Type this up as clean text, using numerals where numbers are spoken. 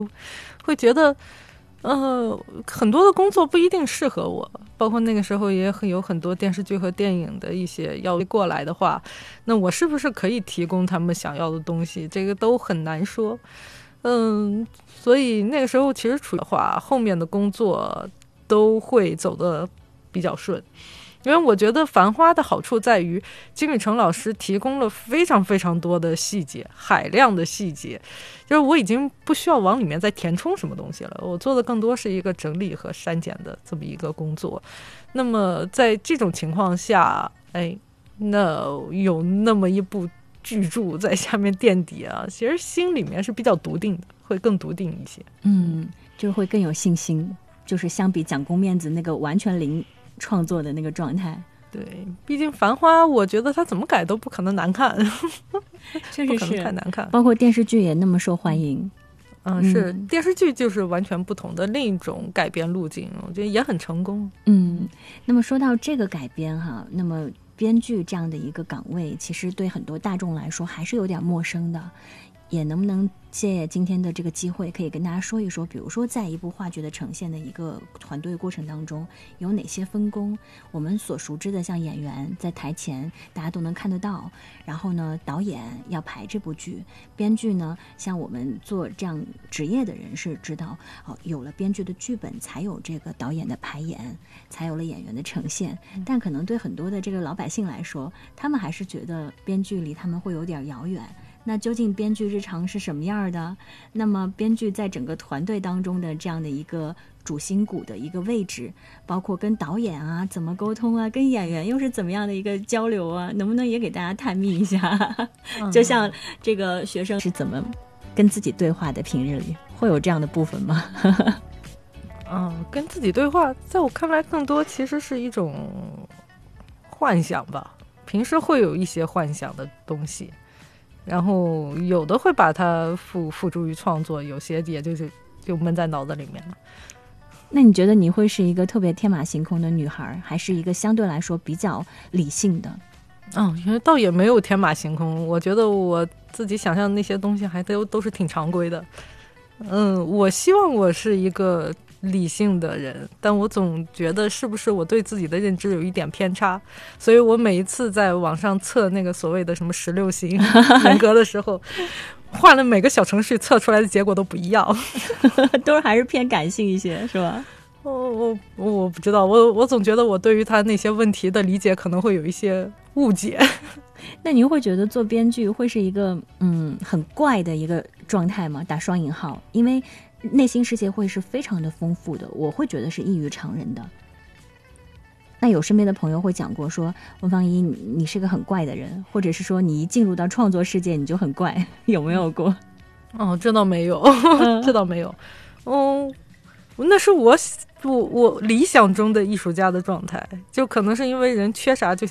会觉得很多的工作不一定适合我，包括那个时候也有很多电视剧和电影的一些要过来的话，那我是不是可以提供他们想要的东西，这个都很难说。所以那个时候其实处于的话，后面的工作都会走得比较顺。因为我觉得《繁花》的好处在于金宇澄老师提供了非常非常多的细节，海量的细节，就是我已经不需要往里面再填充什么东西了，我做的更多是一个整理和删减的这么一个工作。那么在这种情况下，那有那么一部巨著在下面垫底啊，其实心里面是比较笃定的，会更笃定一些。 就会更有信心，就是相比讲公面子那个完全零创作的那个状态。 对，毕竟《繁花》我觉得它怎么改都不可能难看， 确实是不可能太难看。 包括电视剧也那么受欢迎。 是电视剧就是完全不同的另一种改编路径，我觉得也很成功。 那么说到这个改编哈，那么编剧这样的一个岗位，其实对很多大众来说还是有点陌生的。也能不能借今天的这个机会，可以跟大家说一说，比如说在一部话剧的呈现的一个团队过程当中，有哪些分工？我们所熟知的，像演员在台前大家都能看得到，然后呢，导演要排这部剧，编剧呢，像我们做这样职业的人士知道，有了编剧的剧本，才有这个导演的排演，才有了演员的呈现。但可能对很多的这个老百姓来说，他们还是觉得编剧离他们会有点遥远。那究竟编剧日常是什么样的？那么编剧在整个团队当中的这样的一个主心骨的一个位置，包括跟导演啊怎么沟通啊，跟演员又是怎么样的一个交流啊，能不能也给大家探秘一下？就像这个学生是怎么跟自己对话的，平日里会有这样的部分吗？ 跟自己对话，在我看来更多其实是一种幻想吧，平时会有一些幻想的东西，然后有的会把它付诸于创作，有些也就闷在脑子里面了。 那你觉得你会是一个特别天马行空的女孩，还是一个相对来说比较理性的？ 因为倒也没有天马行空，我觉得我自己想象的那些东西还都是挺常规的。我希望我是一个理性的人，但我总觉得是不是我对自己的认知有一点偏差，所以我每一次在网上测那个所谓的什么16型人格的时候，换了每个小程序测出来的结果都不一样。 都还是偏感性一些是吧？ 我不知道，我总觉得我对于他那些问题的理解可能会有一些误解。 那您会觉得做编剧会是一个很怪的一个状态吗？打双引号，因为内心世界会是非常的丰富的，我会觉得是异于常人的。那有身边的朋友会讲过说，温芳一你是个很怪的人，或者是说你一进入到创作世界你就很怪，有没有过？ 这倒没有，这倒没有。那是我理想中的艺术家的状态，就可能是因为人缺啥就